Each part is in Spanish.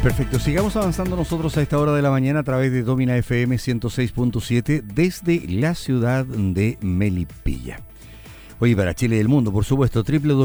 Perfecto, sigamos avanzando nosotros a esta hora de la mañana a través de Domina FM 106.7 desde la ciudad de Melipilla. Oye, para Chile y el mundo, por supuesto,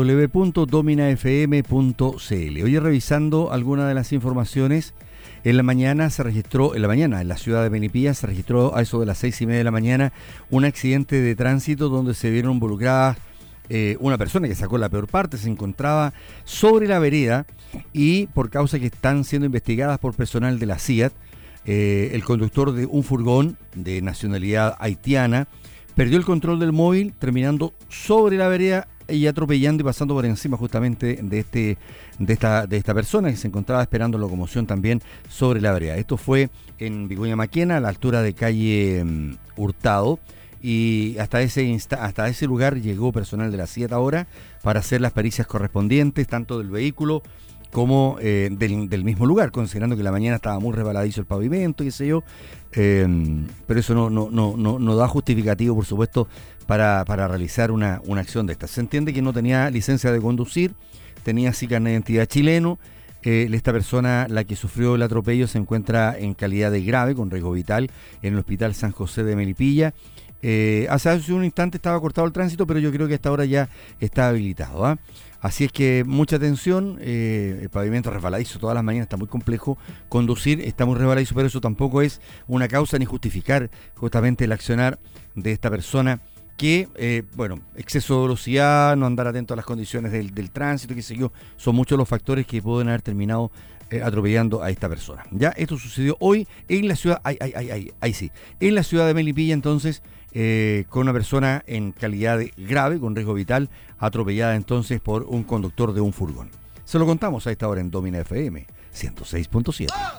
www.dominafm.cl. Oye, revisando algunas de las informaciones, en la mañana, en la ciudad de Melipilla, se registró a eso de las 6:30 de la mañana un accidente de tránsito donde se vieron involucradas una persona que sacó la peor parte, se encontraba sobre la vereda y por causa que están siendo investigadas por personal de la CIAT, el conductor de un furgón de nacionalidad haitiana perdió el control del móvil terminando sobre la vereda y atropellando y pasando por encima justamente de esta persona que se encontraba esperando locomoción también sobre la vereda. Esto fue en Vicuña Maquena, a la altura de calle Hurtado. Y hasta ese lugar llegó personal de la CIAT ahora para hacer las pericias correspondientes, tanto del vehículo como del mismo lugar, considerando que la mañana estaba muy resbaladizo el pavimento, qué sé yo, pero eso no da justificativo, por supuesto, para realizar una acción de estas. Se entiende que no tenía licencia de conducir, tenía sí carnet de identidad chileno. Esta persona, la que sufrió el atropello, se encuentra en calidad de grave, con riesgo vital, en el Hospital San José de Melipilla. Hace un instante estaba cortado el tránsito, pero yo creo que hasta ahora ya está habilitado, ¿eh? Así es que mucha atención, el pavimento resbaladizo todas las mañanas, está muy complejo conducir, está muy resbaladizo, pero eso tampoco es una causa ni justificar justamente el accionar de esta persona que, exceso de velocidad, no andar atento a las condiciones del tránsito, qué sé yo, son muchos los factores que pueden haber terminado atropellando a esta persona. Ya, esto sucedió hoy en la ciudad, en la ciudad de Melipilla, entonces, con una persona en calidad de grave, con riesgo vital, atropellada entonces por un conductor de un furgón. Se lo contamos a esta hora en Domina FM 106.7.